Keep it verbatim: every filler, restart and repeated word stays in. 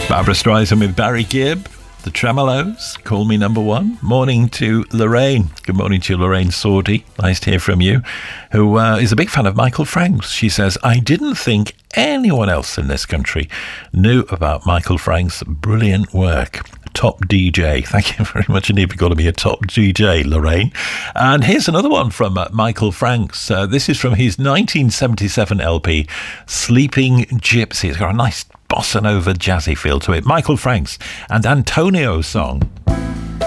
Barbra Streisand with Barry Gibb, the Tremolos, Call Me Number One. Morning to Lorraine. Good morning to you, Lorraine Sordy. Nice to hear from you, who uh, is a big fan of Michael Franks. She says, I didn't think anyone else in this country knew about Michael Franks' brilliant work. Top D J. Thank you very much indeed for calling me a top D J, Lorraine. And here's another one from uh, Michael Franks. Uh, this is from his nineteen seventy-seven L P, Sleeping Gypsy. It's got a nice bossa nova jazzy feel to it. Michael Franks and Antonio's song.